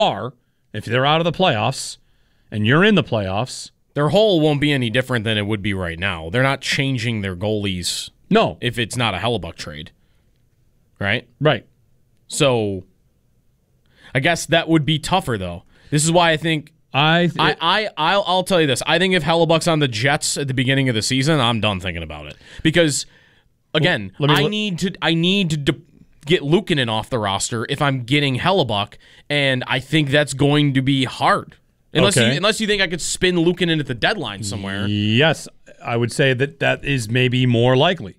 are, if they're out of the playoffs and you're in the playoffs, their hole won't be any different than it would be right now. They're not changing their goalies. No. If it's not a Hellebuck trade. Right? Right. So I guess that would be tougher, though. This is why I think I'll tell you this. I think if Hellebuck's on the Jets at the beginning of the season, I'm done thinking about it. Because again, I need to get Luukkonen off the roster if I'm getting Hellebuck, and I think that's going to be hard. Unless you think I could spin Luukkonen at the deadline somewhere. Yes, I would say that is maybe more likely.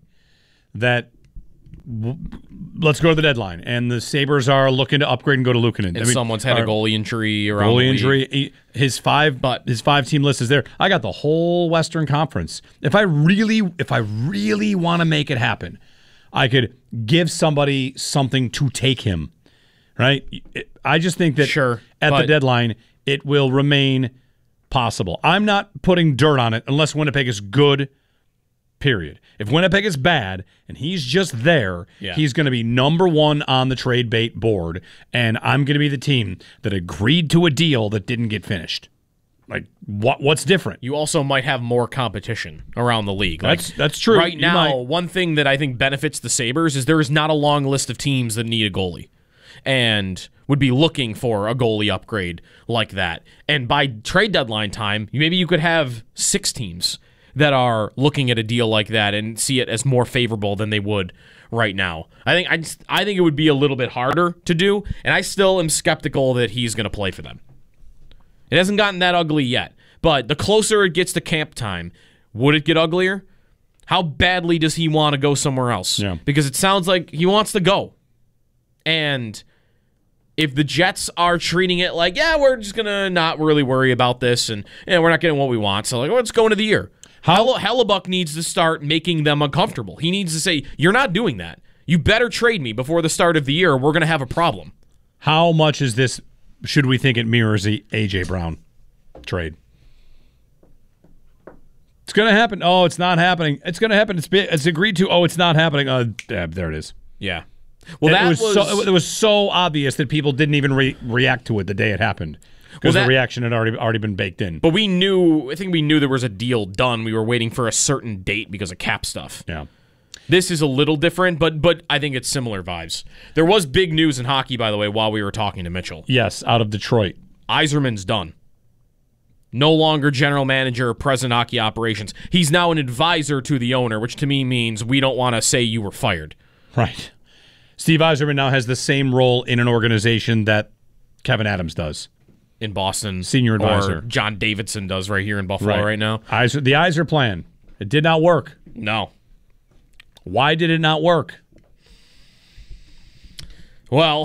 Let's go to the deadline, and the Sabres are looking to upgrade and go to Luukkonen. And someone's had a goalie injury around the league. His five-team list is there. I got the whole Western Conference. If I really want to make it happen, I could give somebody something to take him. Right? I just think that at the deadline, it will remain possible. I'm not putting dirt on it unless Winnipeg is good, period. If Winnipeg is bad and he's just there, he's going to be number one on the trade bait board, and I'm going to be the team that agreed to a deal that didn't get finished. Like, what's different? You also might have more competition around the league. That's true. Right now, one thing that I think benefits the Sabres is there is not a long list of teams that need a goalie and would be looking for a goalie upgrade like that. And by trade deadline time, maybe you could have 6 teams that are looking at a deal like that and see it as more favorable than they would right now. I think it would be a little bit harder to do, and I still am skeptical that he's going to play for them. It hasn't gotten that ugly yet, but the closer it gets to camp time, would it get uglier? How badly does he want to go somewhere else? Yeah. Because it sounds like he wants to go. And if the Jets are treating it like, we're just going to not really worry about this, and we're not getting what we want, so let's go into the year. Hellebuck needs to start making them uncomfortable. He needs to say, you're not doing that. You better trade me before the start of the year, or we're going to have a problem. How much is this, should we think it mirrors the A.J. Brown trade? It's going to happen. Oh, it's not happening. It's going to happen. It's agreed to. Oh, it's not happening. There it is. Yeah. Well, it was so obvious that people didn't even react to it the day it happened. Because the reaction had already been baked in. But I think we knew there was a deal done. We were waiting for a certain date because of cap stuff. Yeah. This is a little different, but I think it's similar vibes. There was big news in hockey, by the way, while we were talking to Mitchell. Yes, out of Detroit. Yzerman's done. No longer general manager or president of hockey operations. He's now an advisor to the owner, which to me means we don't want to say you were fired. Right. Steve Yzerman now has the same role in an organization that Kevin Adams does. In Boston. Senior advisor. Or John Davidson does right here in Buffalo right now. The Yzer plan. It did not work. No. Why did it not work? Well,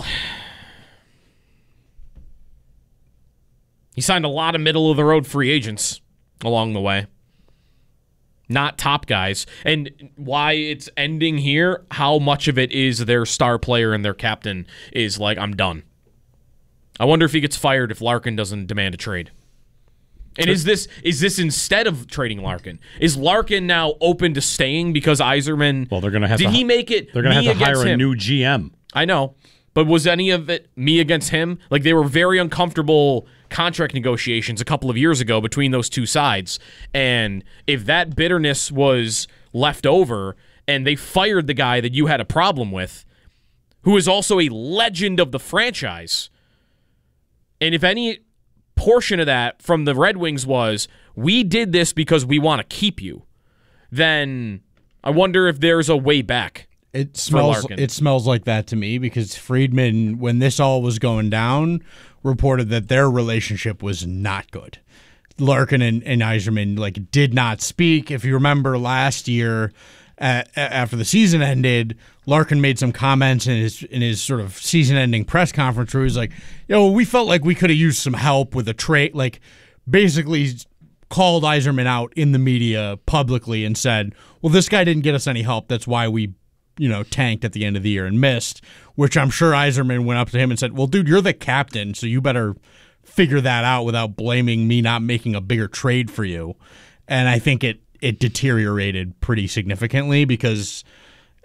he signed a lot of middle-of-the-road free agents along the way. Not top guys. And why it's ending here, how much of it is their star player and their captain is like, I'm done. I wonder if he gets fired if Larkin doesn't demand a trade. And is this instead of trading Larkin? Is Larkin now open to staying because Yzerman? Well, they're going to have. Did he make it? They're going to have to hire a new GM. I know, but was any of it me against him? Like they were very uncomfortable contract negotiations a couple of years ago between those two sides, and if that bitterness was left over, and they fired the guy that you had a problem with, who is also a legend of the franchise. And if any portion of that from the Red Wings was, we did this because we want to keep you, then I wonder if there's a way back. It smells like that to me because Friedman, when this all was going down, reported that their relationship was not good. Larkin and Yzerman did not speak. If you remember last year, after the season ended, Larkin made some comments in his sort of season-ending press conference where he was like, we felt like we could have used some help with a trade. Basically called Yzerman out in the media publicly and said, well, this guy didn't get us any help. That's why we, tanked at the end of the year and missed, which I'm sure Yzerman went up to him and said, well, dude, you're the captain, so you better figure that out without blaming me not making a bigger trade for you. And I think it deteriorated pretty significantly because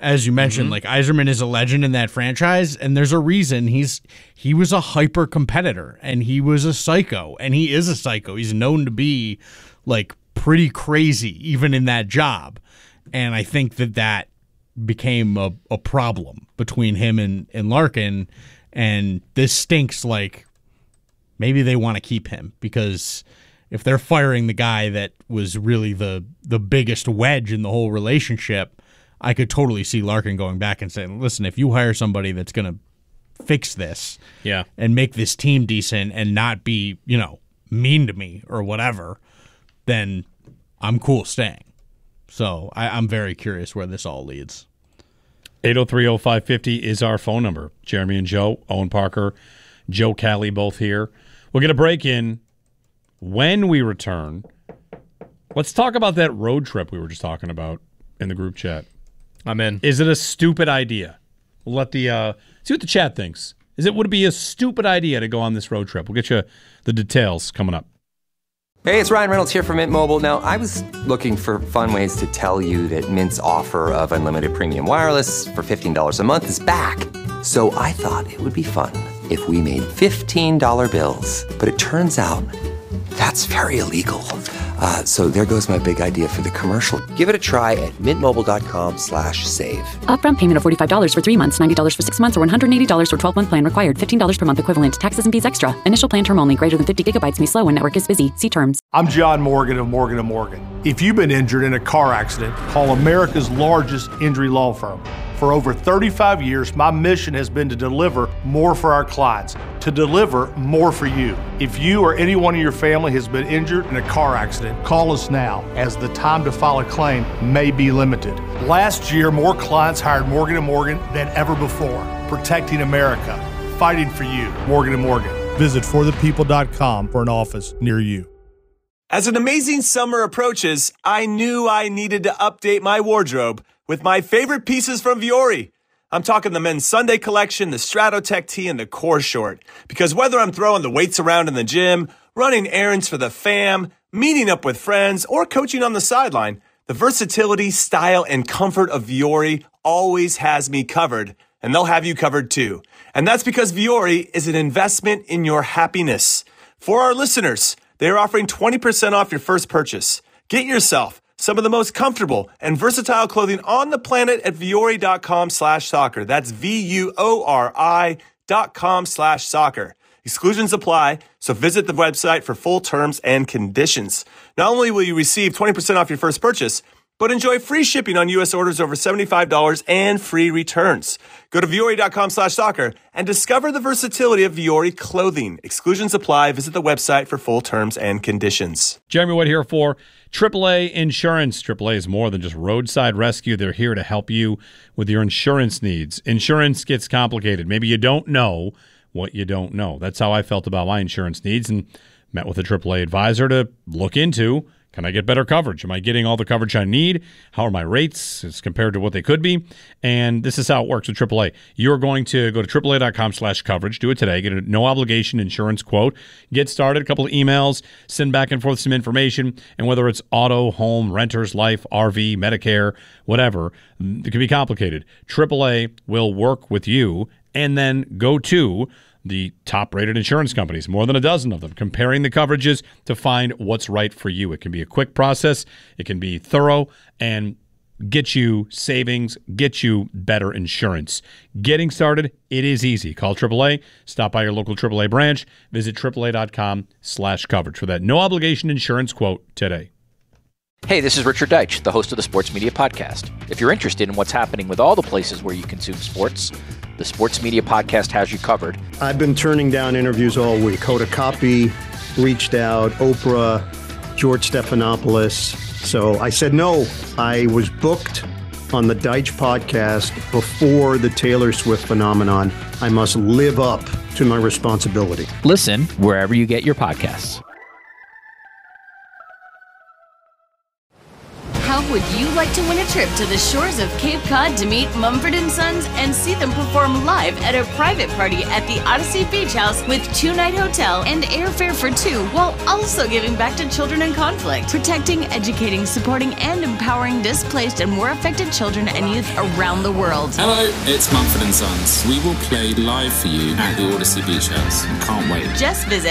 As you mentioned, like Yzerman is a legend in that franchise, and there's a reason he was a hyper competitor, and he was a psycho, and he is a psycho. He's known to be like pretty crazy even in that job, and I think that became a problem between him and Larkin, and this stinks. Like maybe they want to keep him, because if they're firing the guy that was really the biggest wedge in the whole relationship, I could totally see Larkin going back and saying, listen, if you hire somebody that's going to fix this and make this team decent and not be, mean to me or whatever, then I'm cool staying. So I'm very curious where this all leads. 803-0550 is our phone number. Jeremy and Joe, Owen Parker, Joe Cali both here. We'll get a break in. When we return, let's talk about that road trip we were just talking about in the group chat. I'm in. Is it a stupid idea? We'll let see what the chat thinks. Would it be a stupid idea to go on this road trip? We'll get you the details coming up. Hey, it's Ryan Reynolds here from Mint Mobile. Now, I was looking for fun ways to tell you that Mint's offer of unlimited premium wireless for $15 a month is back. So I thought it would be fun if we made $15 bills. But it turns out that's very illegal. So there goes my big idea for the commercial. Give it a try at mintmobile.com/save. Upfront payment of $45 for 3 months, $90 for 6 months, or $180 for 12-month plan required. $15 per month equivalent. Taxes and fees extra. Initial plan term only. Greater than 50 gigabytes may slow when network is busy. See terms. I'm John Morgan of Morgan & Morgan. If you've been injured in a car accident, call America's largest injury law firm. For over 35 years, my mission has been to deliver more for our clients, to deliver more for you. If you or anyone in your family has been injured in a car accident, call us now, as the time to file a claim may be limited. Last year, more clients hired Morgan & Morgan than ever before, protecting America, fighting for you. Morgan & Morgan. Visit forthepeople.com for an office near you. As an amazing summer approaches, I knew I needed to update my wardrobe with my favorite pieces from Vuori. I'm talking the men's Sunday collection, the Stratotech tee, and the core short. Because whether I'm throwing the weights around in the gym, running errands for the fam, meeting up with friends, or coaching on the sideline, the versatility, style, and comfort of Vuori always has me covered, and they'll have you covered too. And that's because Vuori is an investment in your happiness. For our listeners, they are offering 20% off your first purchase. Get yourself some of the most comfortable and versatile clothing on the planet at Vuori.com/soccer. That's VUORI.com/soccer. Exclusions apply, so visit the website for full terms and conditions. Not only will you receive 20% off your first purchase, but enjoy free shipping on U.S. orders over $75 and free returns. Go to Vuori.com/soccer and discover the versatility of Vuori clothing. Exclusions apply. Visit the website for full terms and conditions. Jeremy Wood here for AAA Insurance. AAA is more than just roadside rescue. They're here to help you with your insurance needs. Insurance gets complicated. Maybe you don't know what you don't know. That's how I felt about my insurance needs, and met with a AAA advisor to look into, can I get better coverage? Am I getting all the coverage I need? How are my rates as compared to what they could be? And this is how it works with AAA. You're going to go to AAA.com/coverage. Do it today. Get a no-obligation insurance quote. Get started. A couple of emails. Send back and forth some information. And whether it's auto, home, renters, life, RV, Medicare, whatever, it can be complicated. AAA will work with you and then go to the top-rated insurance companies, more than a dozen of them, comparing the coverages to find what's right for you. It can be a quick process. It can be thorough and get you savings, get you better insurance. Getting started, it is easy. Call AAA. Stop by your local AAA branch. Visit AAA.com/coverage for that no-obligation insurance quote today. Hey, this is Richard Deitch, the host of the Sports Media Podcast. If you're interested in what's happening with all the places where you consume sports, the Sports Media Podcast has you covered. I've been turning down interviews all week. Coda Copy reached out, Oprah, George Stephanopoulos. So I said no. I was booked on the Deitch podcast before the Taylor Swift phenomenon. I must live up to my responsibility. Listen wherever you get your podcasts. How would you like to win a trip to the shores of Cape Cod to meet Mumford & Sons and see them perform live at a private party at the Odyssey Beach House with 2-night hotel and airfare for 2, while also giving back to children in conflict, protecting, educating, supporting, and empowering displaced and war affected children and youth around the world. Hello, it's Mumford & Sons. We will play live for you at the Odyssey Beach House. Can't wait. Just visit